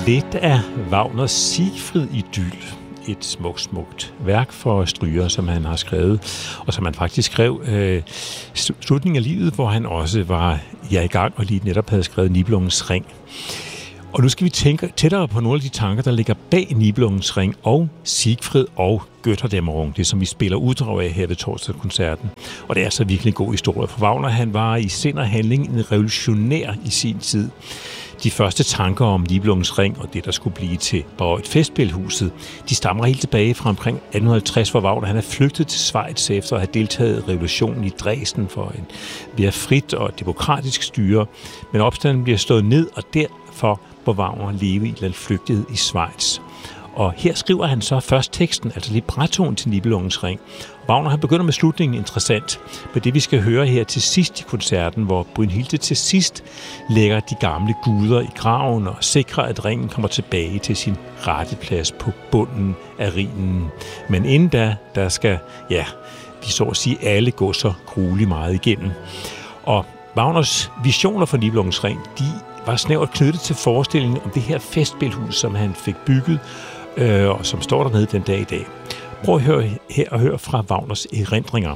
Lidt af Wagners Siegfried Idyl. Et smukt værk for stryger, som han har skrevet, og som han faktisk skrev slutningen af livet, hvor han også var i gang og lige netop havde skrevet Nibelungens Ring. Og nu skal vi tænke tættere på nogle af de tanker, der ligger bag Nibelungens Ring og Siegfried og Götterdämmerung, det som vi spiller uddrag af her ved torsdagskoncerten. Og det er altså virkelig en god historie, for Wagner han var i sind og handling en revolutionær i sin tid. De første tanker om Nibelungens Ring og det, der skulle blive til Bayreuth Festspilhuset, de stammer helt tilbage fra omkring 1850, hvor Wagner han er flygtet til Schweiz efter at have deltaget i revolutionen i Dresden for en mere frit og demokratisk styre. Men opstanden bliver slået ned, og derfor hvor Wagner leve i en flygtighed i Schweiz. Og her skriver han så først teksten, altså librettoen til Nibelungens Ring. Wagner han begynder med slutningen interessant, med det vi skal høre her til sidst i koncerten, hvor Brünnhilde til sidst lægger de gamle guder i graven og sikrer, at ringen kommer tilbage til sin rette plads på bunden af Rhinen. Men inden da, der skal, vi så at sige, alle gå så grueligt meget igennem. Og Wagners visioner for Nibelungens Ring, de var snævert knyttet til forestillingen om det her festspilhus, som han fik bygget, og som står dernede den dag i dag. Prøv at høre her og høre fra Wagners erindringer.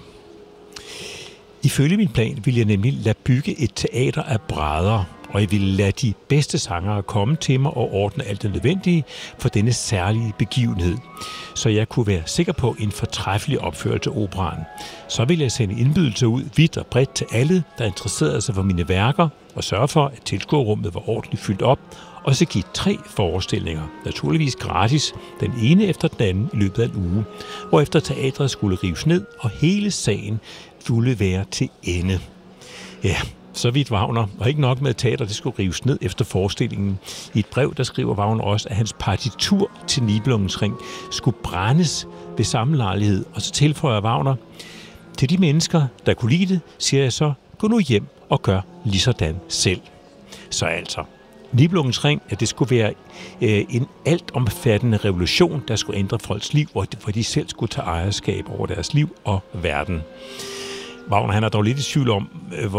Ifølge min plan ville jeg nemlig lade bygge et teater af brædder, og jeg ville lade de bedste sangere komme til mig og ordne alt det nødvendige for denne særlige begivenhed, så jeg kunne være sikker på en fortræffelig opførelse af operaen. Så ville jeg sende indbydelser ud vidt og bredt til alle, der interesserede sig for mine værker, og sørge for, at tilskuerrummet var ordentligt fyldt op, og så give 3 forestillinger, naturligvis gratis, den ene efter den anden i løbet af en uge, hvorefter teatret skulle rives ned, og hele sagen skulle være til ende. Ja, så vidt Wagner, og ikke nok med at teatret det skulle rives ned efter forestillingen. I et brev, der skriver Wagner også, at hans partitur til Nibelungens Ring skulle brændes ved samme lejlighed, og så tilføjer Wagner, til de mennesker, der kunne lide det, siger jeg så, gå nu hjem og gør lige sådan selv. Så altså, Nibelungens Ring, at det skulle være en altomfattende revolution, der skulle ændre folks liv, hvor de selv skulle tage ejerskab over deres liv og verden. Wagner han er dog lidt i tvivl om,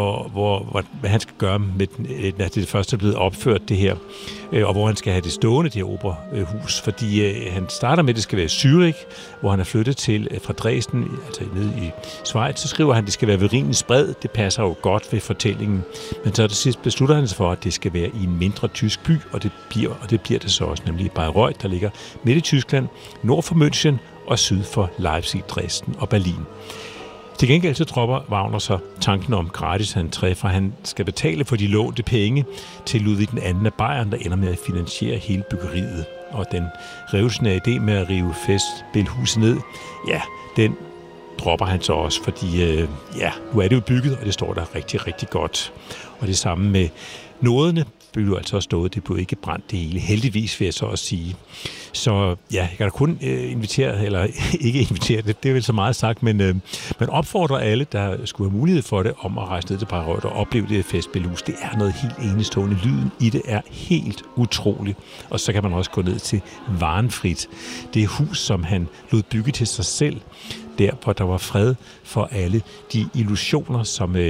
hvad han skal gøre med, at det første er blevet opført det her, og hvor han skal have det stående, det her operahus. Fordi han starter med, at det skal være i Zürich, hvor han er flyttet til fra Dresden, altså nede i Schweiz. Så skriver han, at det skal være ved Rhinens bred. Det passer jo godt ved fortællingen. Men så til sidst beslutter han sig for, at det skal være i en mindre tysk by, og det bliver det så også, nemlig Bayreuth, der ligger midt i Tyskland, nord for München og syd for Leipzig, Dresden og Berlin. Til gengæld så dropper Wagner så tanken om gratis entré, for han skal betale for de lånte penge til Ludwig II af Bayern, der ender med at finansiere hele byggeriet. Og den revolutionære idé med at rive festspilhuset ned, den dropper han så også, fordi nu er det jo bygget, og det står der rigtig, rigtig godt. Og det samme med noderne blev jo altså også stået, det blev ikke brændt det hele. Heldigvis vil jeg så også sige. Så jeg kan da kun invitere, eller ikke invitere, det er vel så meget sagt, men opfordrer alle, der skulle have mulighed for det, om at rejse ned til Bayreuth og opleve det festspilhus. Det er noget helt enestående. Lyden i det er helt utrolig. Og så kan man også gå ned til Wahnfried. Det er hus, som han lod bygge til sig selv, der hvor der var fred for alle de illusioner,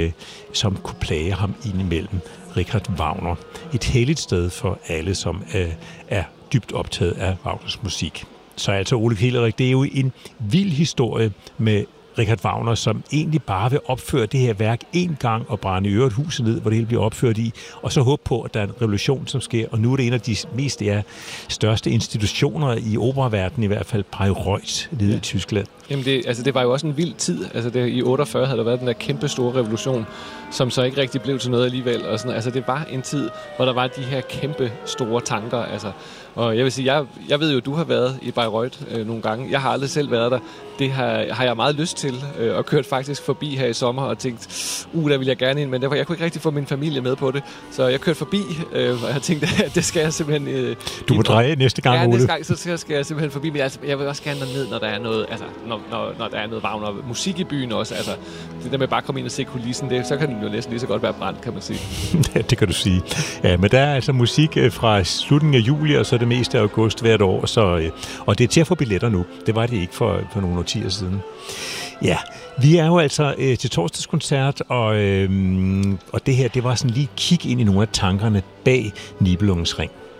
som kunne plage ham indimellem. Richard Wagner. Et helligt sted for alle, som er dybt optaget af Wagners musik. Så altså Ole Kielerich, det er jo en vild historie med Richard Wagner, som egentlig bare vil opføre det her værk en gang og brænde i øvrigt huset ned, hvor det hele bliver opført i, og så håbe på, at der er en revolution, som sker. Og nu er det en af de mest største institutioner i operaverdenen, i hvert fald Bayreuth nede i Tyskland. Jamen det var jo også en vild tid. Altså i 48 havde der været den der kæmpe store revolution, som så ikke rigtig blev til noget alligevel. Og sådan, altså det var en tid, hvor der var de her kæmpe store tanker. Altså. Og jeg vil sige, jeg ved jo, du har været i Bayreuth nogle gange. Jeg har aldrig selv været der. Det har jeg meget lyst til, og kørt faktisk forbi her i sommer og tænkt, der vil jeg gerne ind, men jeg kunne ikke rigtig få min familie med på det. Så jeg kørte forbi, og jeg tænkte, at det skal jeg simpelthen... Du må dreje næste gang, Ole. Næste gang, så skal jeg simpelthen forbi, men jeg vil også gerne ned, når der er noget, altså, når der er noget Wagner musik i byen også. Altså, det der med bare at komme ind og se kulissen, så kan den jo næsten lige så godt være brændt, kan man sige. Ja, det kan du sige. Ja, men der er altså musik fra slutningen af juli, og så det meste af august hvert år, og det er til at få billetter nu. Det var det ikke for nogle årtier siden. Ja, vi er jo altså til torsdagskoncert, og det her, det var sådan lige kig ind i nogle af tankerne bag Nibelungens Ring.